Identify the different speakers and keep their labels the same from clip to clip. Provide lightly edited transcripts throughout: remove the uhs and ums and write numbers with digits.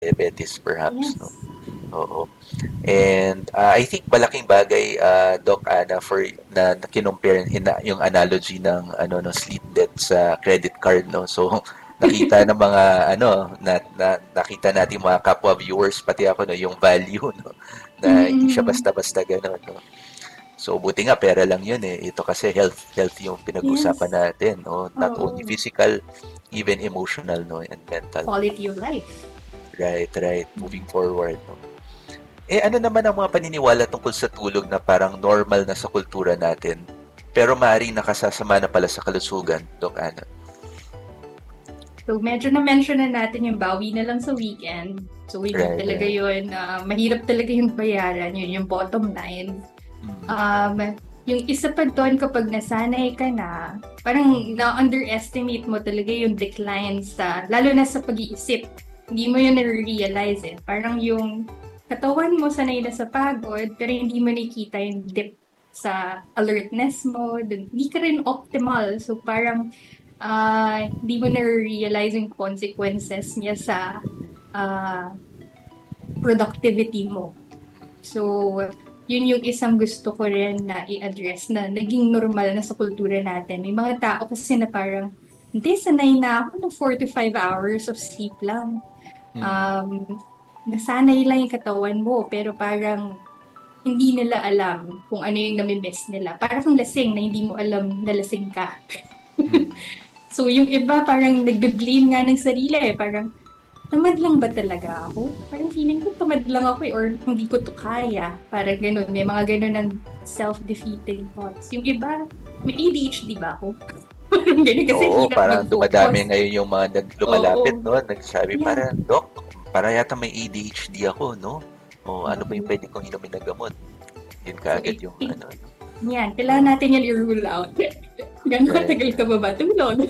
Speaker 1: diabetes perhaps, no?
Speaker 2: Yes.
Speaker 1: Oo. And I think malaking bagay, Doc Ana, for na kinumpare yung analogy ng ano no sleep debt sa credit card, no. So nakita ng mga ano nakita natin mga kapwa viewers pati ako no yung value, no, na hindi siya
Speaker 2: Mm-mm.
Speaker 1: basta-basta gano'n, no. So buti nga pera lang yun eh. Ito kasi health yung pinag-usapan
Speaker 2: Yes.
Speaker 1: natin, no. Not only
Speaker 2: Oo.
Speaker 1: physical, even emotional, no, and mental.
Speaker 2: Quality of life.
Speaker 1: Right, right. Moving forward, no. Ano naman ang mga paniniwala tungkol sa tulog na parang normal na sa kultura natin, pero maaaring nakasasama na pala sa kalusugan, Doc Ana?
Speaker 2: So, medyo na-mention na natin yung bawi na lang sa weekend. So, hindi
Speaker 1: Right,
Speaker 2: talaga
Speaker 1: right.
Speaker 2: yun. Mahirap talaga yung bayaran. Yun yung bottom line.
Speaker 1: Mm,
Speaker 2: Um, yung isa pa doon kapag nasanay ka na, parang na-underestimate mo talaga yung decline sa, lalo na sa pag-iisip. Hindi mo yun na-realize eh. Parang yung katawan mo sanay na sa pagod, pero hindi mo nakikita yung dip sa alertness mo. Hindi ka rin optimal. So parang hindi mo na-realize yung consequences niya sa uh, productivity mo. So, yun yung isang gusto ko rin na i-address na naging normal na sa kultura natin. May mga tao kasi na parang, hindi, sanay na ako ng 4 to 5 hours of sleep lang.
Speaker 1: mm.
Speaker 2: Um, Nasanay lang yung katawan mo, pero parang hindi nila alam kung ano yung nami-miss nila. Parang kung lasing na hindi mo alam na lasing ka.
Speaker 1: Mm.
Speaker 2: So, yung iba parang nagbe-blame nga ng sarili eh. Parang, tamad lang ba talaga ako? Parang feeling ko tamad lang ako eh, or hindi ko to kaya. Parang ganun. May mga ganun ng self-defeating thoughts. Yung iba, may ADHD ba ako? Parang ganun kasi
Speaker 1: Oo,
Speaker 2: hirap
Speaker 1: parang dumadami
Speaker 2: mag-focus.
Speaker 1: ngayon yung mga lumalapit,
Speaker 2: Oo.
Speaker 1: no? Nagsabi,
Speaker 2: Yeah.
Speaker 1: para, Doc, para yata may ADHD ako, no? O ano ba yung
Speaker 2: Oo.
Speaker 1: pwede kong inumin na gamot? Yun
Speaker 2: So,
Speaker 1: kaagad
Speaker 2: I
Speaker 1: yung
Speaker 2: think,
Speaker 1: ano.
Speaker 2: yan. Kailangan
Speaker 1: Oo.
Speaker 2: natin yan i-rule out. Gano'ng
Speaker 1: Right,
Speaker 2: katagal ka
Speaker 1: right.
Speaker 2: ba ba tulog?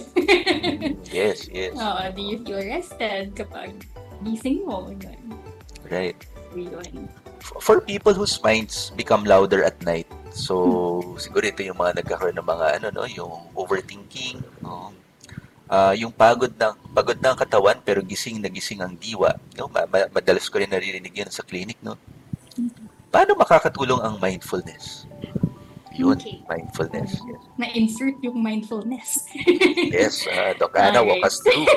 Speaker 1: Yes, yes.
Speaker 2: Oo, do you feel rested kapag gising mo? Yun.
Speaker 1: Right.
Speaker 2: Yun.
Speaker 1: For people whose minds become louder at night, so siguro ito yung mga nagkakaroon ng mga ano no, yung overthinking, no? Yung pagod ng katawan pero gising na gising ang diwa, no? Madalas ko rin naririnig yan sa clinic, no? Paano makakatulong ang mindfulness? Yun,
Speaker 2: Okay.
Speaker 1: mindfulness. Yes.
Speaker 2: Na-insert yung mindfulness.
Speaker 1: Yes, Doc Ana, walk
Speaker 2: Alright.
Speaker 1: us through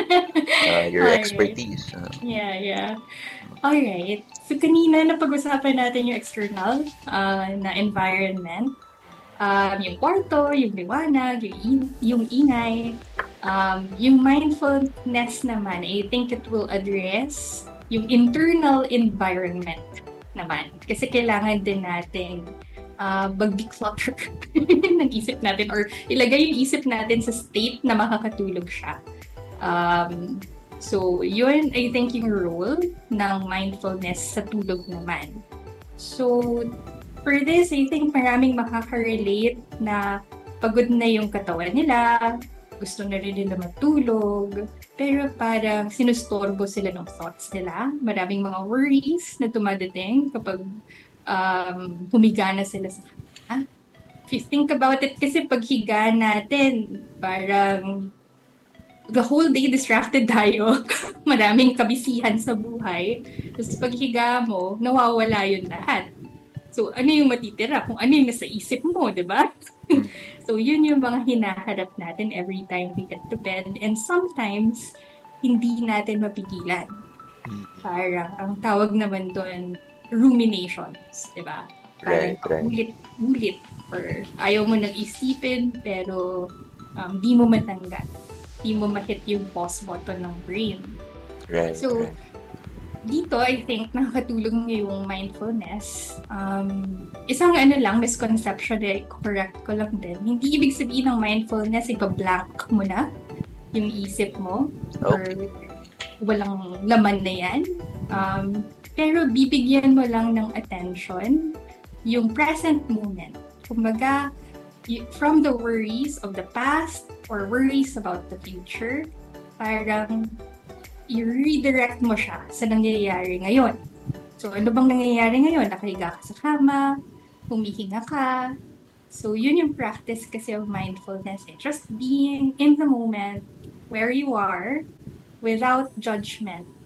Speaker 1: your
Speaker 2: Alright.
Speaker 1: expertise.
Speaker 2: Yeah, yeah. Alright. So, kanina napag-usapan natin yung external na environment. Yung kwarto, yung liwanag, yung ingay. Yung mindfulness naman, I think it will address yung internal environment naman. Kasi kailangan din natin mag-declutter ng isip natin or ilagay yung isip natin sa state na makakatulog siya. Um, so, yun, I think yung role ng mindfulness sa tulog naman. So, for this, I think maraming makaka-relate na pagod na yung katawan nila, gusto na rin nila matulog, pero parang sinustorbo sila ng thoughts nila. Maraming mga worries na dumadating kapag humiga na sila sa kama. If you think about it, kasi paghiga natin, parang the whole day distracted tayo. Maraming kabisihan sa buhay. Tapos paghiga mo, nawawala yun lahat. So, ano yung matitira? Kung ano yung nasa isip mo, di ba?
Speaker 1: Mm,
Speaker 2: So, yun yung mga hinaharap natin every time we get to bed. And sometimes, hindi natin mapigilan.
Speaker 1: mm,
Speaker 2: Parang, ang tawag naman doon, ruminations, di ba? Parang
Speaker 1: right, right,
Speaker 2: ulit or ayaw mo nang isipin, pero di mo matanggal. Di mo ma-hit yung pause button ng brain.
Speaker 1: right,
Speaker 2: So,
Speaker 1: right.
Speaker 2: dito, I think, nakakatulong yung mindfulness. Isang ano lang, misconception, correct ko lang din. Hindi ibig sabihin ng mindfulness, ipa-blank mo na yung isip mo or
Speaker 1: Okay.
Speaker 2: walang laman na yan. Pero bibigyan mo lang ng attention yung present moment. Kumbaga, from the worries of the past or worries about the future, parang i-redirect mo siya sa nangyayari ngayon. So, ano bang nangyayari ngayon? Nakahiga ka sa kama, humihinga ka. So, yun yung practice kasi of mindfulness. Just being in the moment where you are without judgment.